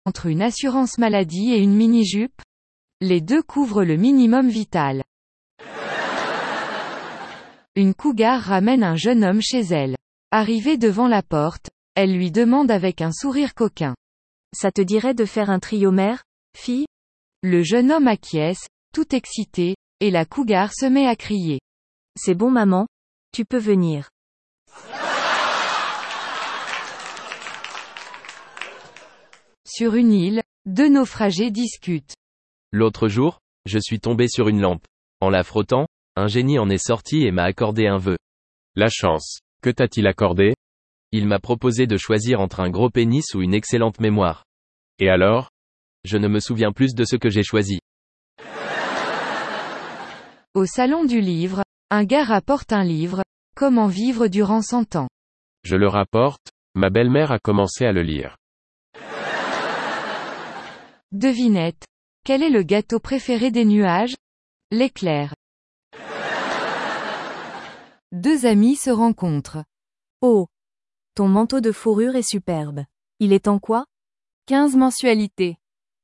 Entre une assurance maladie et une mini-jupe? Les deux couvrent le minimum vital. Une cougar ramène un jeune homme chez elle. Arrivée devant la porte, elle lui demande avec un sourire coquin. Ça te dirait de faire un trio mère, fille? Le jeune homme acquiesce, tout excité, et la cougar se met à crier. C'est bon maman, tu peux venir. Sur une île, deux naufragés discutent. L'autre jour, je suis tombé sur une lampe. En la frottant, un génie en est sorti et m'a accordé un vœu. La chance. Que t'a-t-il accordé? Il m'a proposé de choisir entre un gros pénis ou une excellente mémoire. Et alors? Je ne me souviens plus de ce que j'ai choisi. Au salon du livre, un gars rapporte un livre, Comment vivre durant 100 ans. Je le rapporte, ma belle-mère a commencé à le lire. Devinette. Quel est le gâteau préféré des nuages? L'éclair. Deux amis se rencontrent. Oh! Ton manteau de fourrure est superbe. Il est en quoi? 15 mensualités.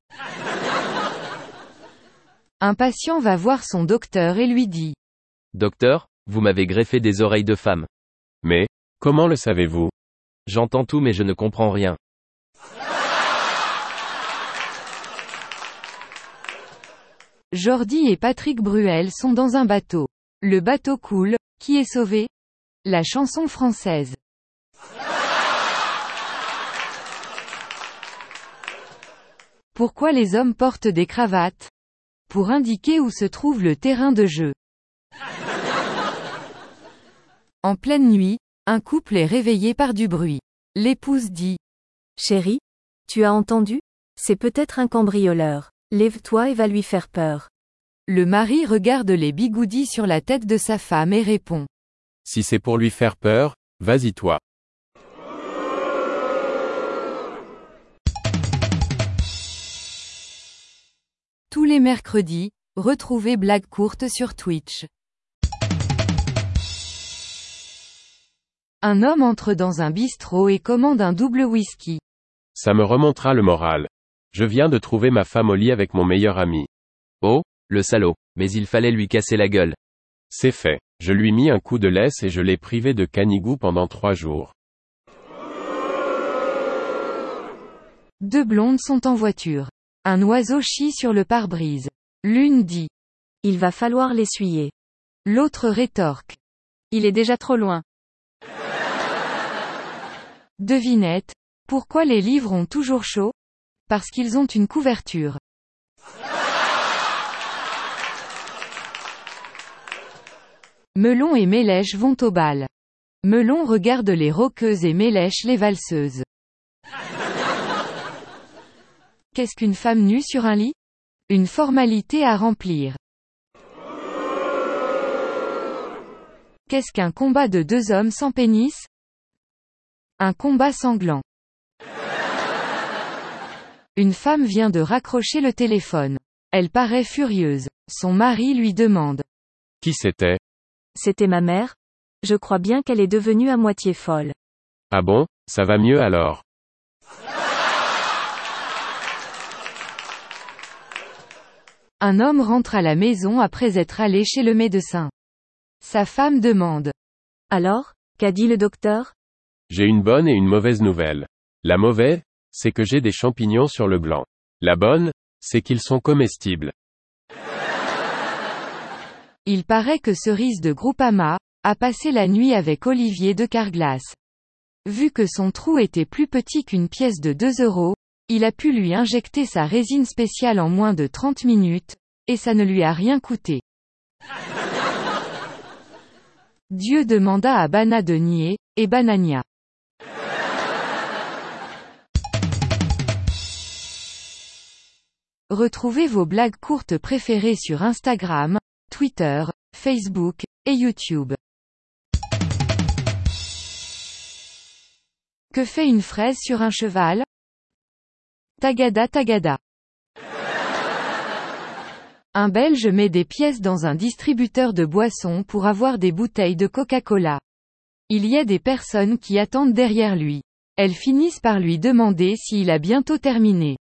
Un patient va voir son docteur et lui dit. Docteur, vous m'avez greffé des oreilles de femme. Mais, comment le savez-vous? J'entends tout mais je ne comprends rien. Jordi et Patrick Bruel sont dans un bateau. Le bateau coule, qui est sauvé? La chanson française. Pourquoi les hommes portent des cravates? Pour indiquer où se trouve le terrain de jeu. En pleine nuit, un couple est réveillé par du bruit. L'épouse dit. Chérie? Tu as entendu? C'est peut-être un cambrioleur. Lève-toi et va lui faire peur. Le mari regarde les bigoudis sur la tête de sa femme et répond. Si c'est pour lui faire peur, vas-y toi. Tous les mercredis, retrouvez Blague courte sur Twitch. Un homme entre dans un bistrot et commande un double whisky. Ça me remontera le moral. Je viens de trouver ma femme au lit avec mon meilleur ami. Oh, le salaud, mais il fallait lui casser la gueule. C'est fait. Je lui mis un coup de laisse et je l'ai privé de canigou pendant 3 jours. Deux blondes sont en voiture. Un oiseau chie sur le pare-brise. L'une dit. Il va falloir l'essuyer. L'autre rétorque. Il est déjà trop loin. Devinette. Pourquoi les livres ont toujours chaud? Parce qu'ils ont une couverture. Melon et Mélèche vont au bal. Melon regarde les rockeuses et Mélèche les valseuses. Qu'est-ce qu'une femme nue sur un lit? Une formalité à remplir. Qu'est-ce qu'un combat de deux hommes sans pénis? Un combat sanglant. Une femme vient de raccrocher le téléphone. Elle paraît furieuse. Son mari lui demande. Qui c'était? C'était ma mère? Je crois bien qu'elle est devenue à moitié folle. Ah bon, ça va mieux alors. Un homme rentre à la maison après être allé chez le médecin. Sa femme demande. Alors, qu'a dit le docteur? J'ai une bonne et une mauvaise nouvelle. La mauvaise, c'est que j'ai des champignons sur le gland. La bonne, c'est qu'ils sont comestibles. Il paraît que Cerise de Groupama a passé la nuit avec Olivier de Carglass. Vu que son trou était plus petit qu'une pièce de 2 €, il a pu lui injecter sa résine spéciale en moins de 30 minutes, et ça ne lui a rien coûté. Dieu demanda à Bana de nier, et Banania. Retrouvez vos blagues courtes préférées sur Instagram, Twitter, Facebook, et YouTube. Que fait une fraise sur un cheval? Tagada tagada. Un Belge met des pièces dans un distributeur de boissons pour avoir des bouteilles de Coca-Cola. Il y a des personnes qui attendent derrière lui. Elles finissent par lui demander s'il a bientôt terminé.